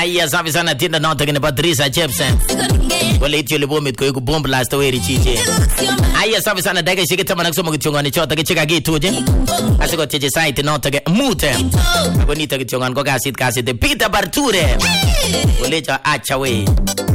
Aya safi sana tienda noto kene Patricia Jepsen. Wale iti yole bomit ko yuko bomb blast weri chiche. Aya safi sana daga shike tama nakusoma kichongani chota kichika gitu je. Asiko cheche site noto ke mute. Ako nito kichongani ko kasit Peter Barture. Wale cha acha we.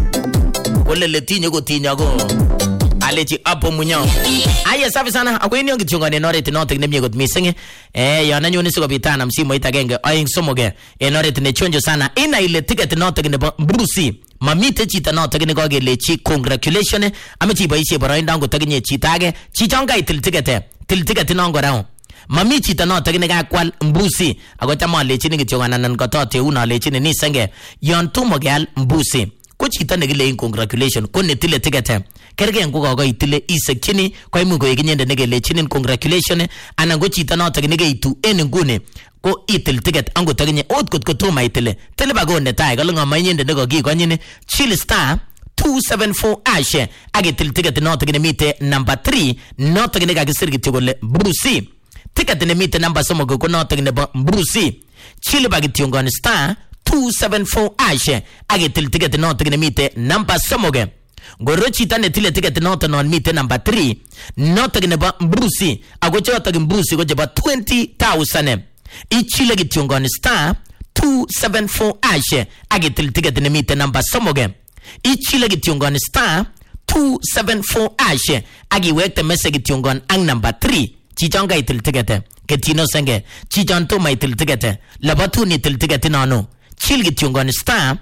Wale letinyo ko tinyo ko. Alechi apo munyo. Aya safi sana ako inyo kichongani nore tinoto kene myegot missing. Yana nyoni siko bitana msimu itagenge oing somoge enore tine chonjo sana ina ile ticket noto kene Brucey mamite chita noto kene koge lechi congratulations amechi boisie boroindo ngo taginye chitage chichonga itil ticket nongo rao mami chita noto kene kakwal Brucey ako chama lechi ni kichongana nan kotote una lechi ni senge yon tumo gal Brucey ko chita ne gile congratulations ko ne tile ticket kerge ngo go itile isekchini ko imu go iginyende ne gele chinin congratulations anan go chita noto kene geitu en ngune ko itil ticket ango taginye otkot ko toma itile tele bago ne tai galunga manyende ne go gi konyine chill star 274 ashe agitil ticket noto kene mite number 3 noto kene ga gisirgi tigole Brucey ticket ne mite number somo go noto kene Brucey chill bagitiongon star 274 ashe agitil ticket noto kene mite number somo ge Gorochi tane tile ticket noto non mite number 3 noto kene Brucey agocho to Brucey go jeba 20,000 ichile gitiongon star 274 ashe agitil ticket ne mite number somoge ichile gitiongon star 274 ashe agi wekte message gitiongon ang number 3 chichonga itil ticket ketino senge chichon to mai itil ticket labatu ni itil ticket nano chil gitiongon star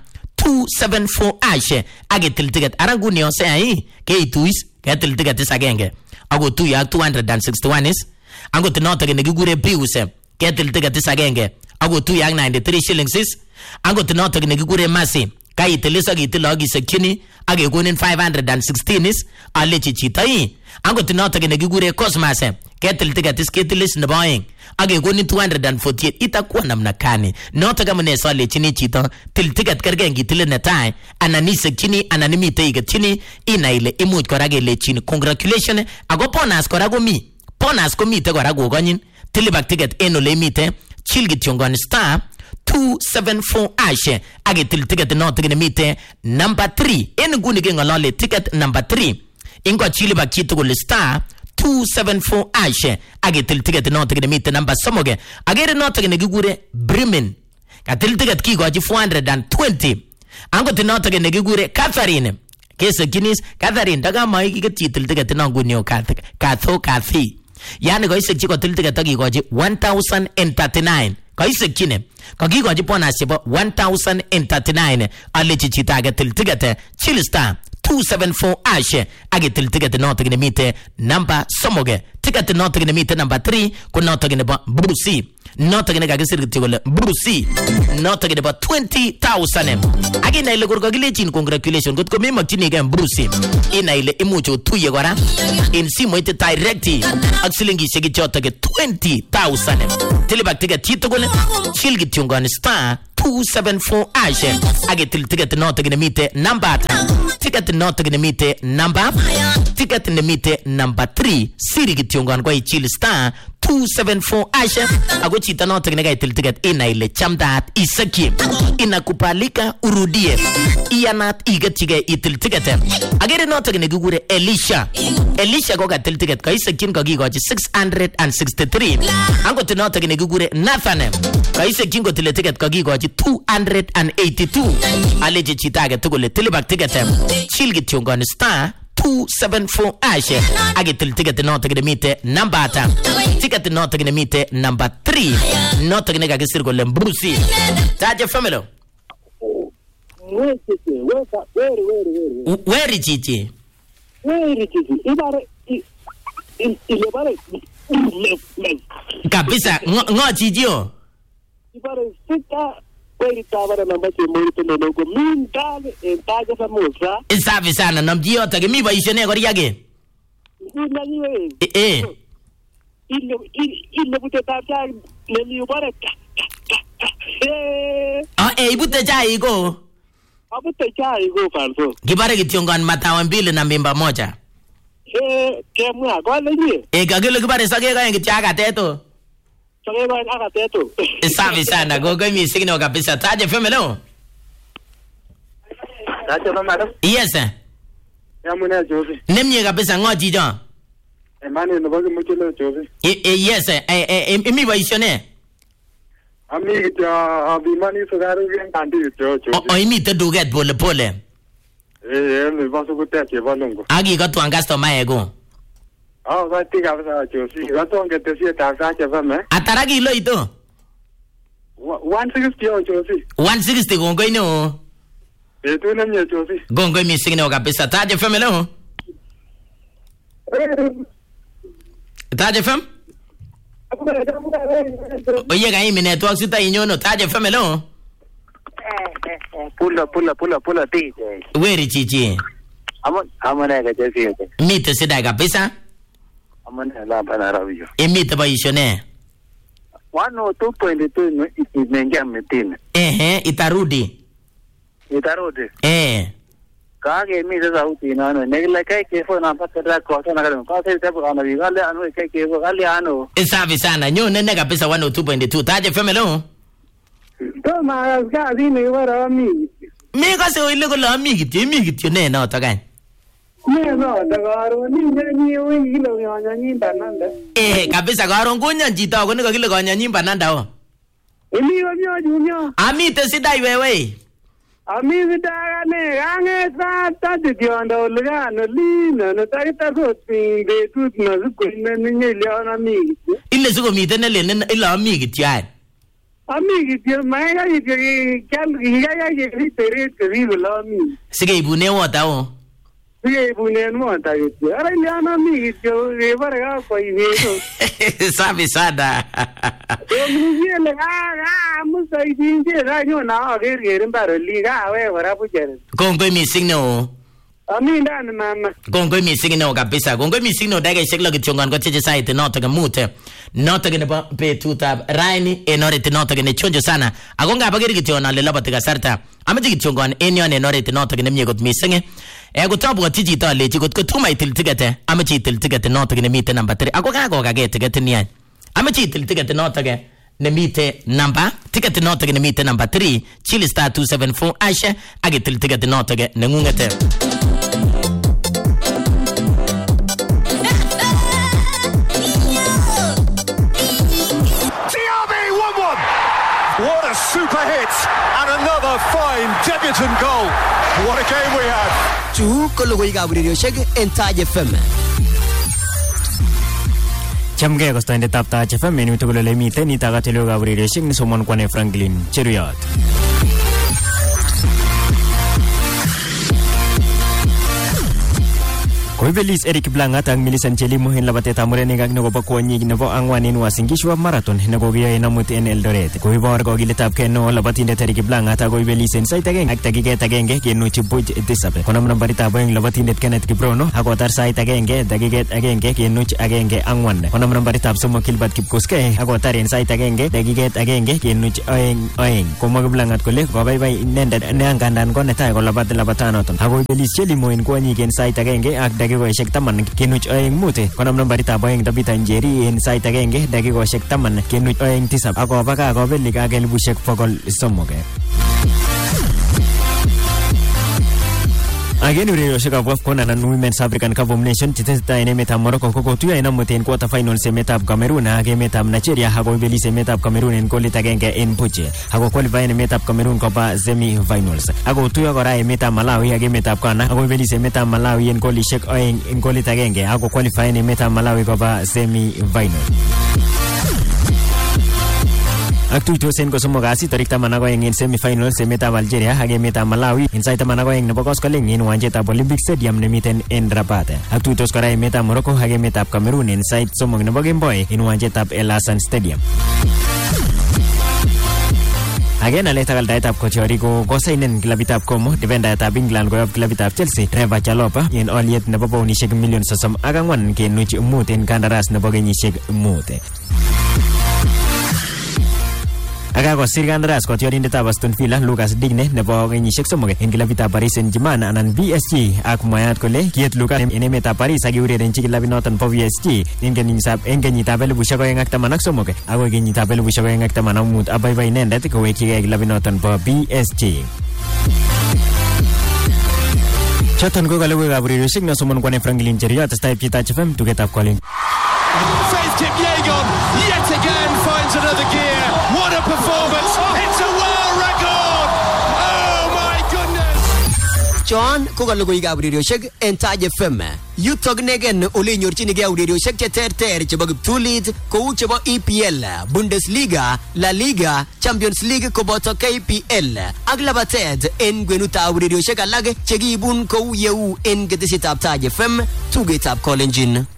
274 ashe agitil ticket aranguni ose ai ke ituis ketil ticket sagenge ago tu ya 261 is ango tinoto ke negigure biuse ketil ticket sagenge ago tu ya 93 shillings is ango tinoto ke negigure masi kai telisa gitilo gisekini age gonin 516 is alechi chitai ango tinoto ke negigure cosmas ketil ticket is ketilis ne boying age gonin 248 itakuwa namna kani noto kama ne sale chini chito til ticket kergengi tile ne tai ananise chini ananimite igachini ina ile imuj korage le chini congratulations ago ponas korago mi ponas ko mite korago gonyin tilibak ticket eno le mite chilgitiongon star 274 ashe age til ticket noto kene mite number 3 eno guni ke ngolole ticket number 3 ingo chilibak chito go star 274 ashe age til ticket noto kene mite number somoge agere noto kene gigure Bremen ka til ticket ki goji 420 ango tinoto kene gigure Catherine kese kinis Catherine daga mai ki til ticket nongunyo kathi yani goise chiko til ticket gi goji 1039 goise kine kagi goji pona sebo 1039 alle chichita til ticket chill star 274 ashe age til ticket noto kene mite number somoge ticket noto kene mite number 3 ko noto kene Brucey noto kene ga sirgi tigole Brucey noto kene 20,000 age na ile gorgo gilechin congratulations got ko memo tini ga Brucey ina ile imucho tuye gora in simo ite directi axilingi shegi chota ke 20,000 tilibak ticket titogole chilgi tungon star 274 ashe age til ticket noto kene mite number ticket noto kene mite number ticket ne mite number 3 siri gitiongon kwa chill star 274 ashe ago chita noto kene til ticket ina ile chamdat isaki inakupalika urudie iyanat igetiga itil ticket agere noto kene gugure Elisha go ga til ticket ka isakin ka gigoji 663 ango tinoto kene gugure Nathan ka isakin go til ticket ka gigoji 282 aleje chita ga tugule tilibak ticket chilgi tiongon star 274 ashe age til ticket noto kene mite number ticket noto kene mite number 3 noto kene ga gisir golen Brucey taje family where chichi ibare kabisa ngo chichio ibare sita kweli tabara namba che morito logo mindale entaje famosa safi sana namjio tage mi baishene gori yake niwe ile bute taja le mi ubare ibute chai go abute chai go fanso kibare kitiongon matawa mbili na mimba moja kemwa gole ni kagile kibare sage ga ngi chaga teto sage ga aga teto safi sana go mi signo kabisa taje femelo Tacha fa madam. Yes sir. Yamune Josie. Nemye kabisa ngo chicho. Emani nebo kimuchilo Josie. Yes sir. Imi boisione. Ami abimani sukari gen kandi Josie. Imi te duket pole pole. Ni baso kutete balongo. Agi katwan customer ego. Kati kabisa Josie. Gatonge tesie Tacha fa me. Atara kilo ito. 160 Josie. 160 kongoi no. Betu nemye Josie. Kongoi mising no kabisa. Taje FM leo. Taje FM? Oye ga imi network sita inyono. Taje FM leo. Pula DJ. Weri chichi. Amana ga Josie. Mite sida kabisa. Amana la bana rabiyo. Mite boisione. 102.2 imeingia mtini. Itarudi. Kage mi sasa sauti nano negla kai kefo na pata kwa sana kale kwa sasa tabu kana vigale anu kai kefo kale ano. Safi sana. Nyo nene kabisa 102.2. Taje FM leo. Toma gazi ni wara mi. Mi kasi ile ko mi kityo ne na otagan. No, dagaro ni wilo nyanyimba nanda. Kabisa garon kunya jita ko nika kile nyanyimba nanda o. Imi yo junyo. Ami te sidai wewe. Ami vidara ne ange sa tadiondo ulgano lina no takita rotinde tut na zukunne ni leona mi. Ile suko mi tene le ile ami kitya. Ami kitya mai ga kitya kan ga tere tere lo mi. Sige ibune wota o. Sige ibune no ta kitya. Ara leona mi kitya revara ga koi vedo. Safi sana. Mujile musa idinje ranyo na gere mbaro liga we wara bujere. Kongoi mising no. Ami ndani mama. Kongoi mising no kabisa. Kongoi mising no daga shekla kichongan ko cheche site not ga mute. Not ga ne pe tuta raini enorite not ga ne chonjo sana. Agonga abagiri kichona le labate ga sarta. Amaji kichongan enyo ne enorite not ga ne myegot mising. Ego tabu ga tiji ta le jigot ko tuma itil tigate. Amaji itil tigate not ga ne mite number 3. Agoga ga ga tigate ni. Amaji itil tigate not ga nemite number ticket notage nemite number 3 chili star 274 Aisha agitil ticket notage nengungete What a super hit and another fine debutant goal. What a game we have. Chu kologoi gabriel shek en Taje FM. Chamge kostoindet ab Taach FM en tugul ole miten itakatelo gabriel shek ni somon kwane Franklin Cheruyot. Koibelis Eric Blangat ang Millicent Chelimo hin labatet amurene gag nagoba konyi nebo angwanin wasingishwa marathon nagogiya namut en Eldoret. Koibor ko gilitab keno labatinde Eric Blangat koibelis en sait ageng ak dagiget agenge kenuchi buj disabe. Konam nambarita boyeng labatindet Kenneth Kiprono akotar sait agenge dagiget agenge kenuch agenge angwan. Konam nambarita somok Kilbert Kipkoskei akotar en sait agenge dagiget agenge kenuch oeng. Komwa Blangat kole kobaibay inendet ne angandan ko netai ko labatanoton. Koibelis Chelimo en konyi ken sait agenge ak dakikoshek 10 kenuch oeng mute. Konam nambarita boyeng Tabitha Njeri en sait agenge dakikoshek 10 kenuch oeng tisab akobaka kobelik ak 300. Again, urerioshek ab WAFCON anan Women's African Cup of Nations chitesetai en emetab Morocco kokotuyo en amut en quarter finals emetab Cameroon ak emetab Nigeria akoibelis emetab Cameroon en golit agenge en buch ako qualify en emetab Cameroon koba semi finals. Akotuyo kora emetab Malawi ak emetab Ghana akoibelis emetab Malawi en golishek oeng en golit agenge ako qualify en emetab Malawi koba semi final. Ak tuitos en kosomok kasi tarik 12 en semi-finals emetab Algeria ak emetab Malawi en sait 12 nebo koskoleng en uwanjetab Olympic Stadium nemiten en Rabat. Ak tuitos kora emetab Morocco ak emetab Cameroon en sait 3 nebo kemboi en uwanjetab El Hassan Stadium. Again, aleta kaldaetab kotiori ko kosainen klabitab Como, defendaetab England koyob klabitab Chelsea, Trevor Chalobah en oliet nebo paunishek million 34 kenuch mut en kandaras nebo kenyishek mut. Akakosir kandaras kotiorindetab Aston Villa Lucas Digne nebo kenyishek 3 en klabitab Paris Saint-Germain anan PSG ak mwayat kole kiet Lucas en emetab Paris ak kiurerenchi klabinoton po PSG en kenyitab 2013 akoi kenyitab 2015 abaibai inendet kowekchigei klabinoton po PSG. Choton ko kalogoywekab urerioshek na somon kwane Franklin Cheruiyot testai Taach FM tugetab Colin. Faith Kipyegon yet again finds another gear. What a performance! It's a world record! Oh my goodness! John ko kalogoywekab urerioshek en Taach FM. Yutok negen ole nyorchinigei urerioshek che terter chebo kiptulit kou chebo EPL, Bundesliga, La Liga, Champions League koboto KPL ak labatet en gwenutab urerioshek alak chekiibun kou yeu en ketesietab Taach FM tugetab Kolenjin.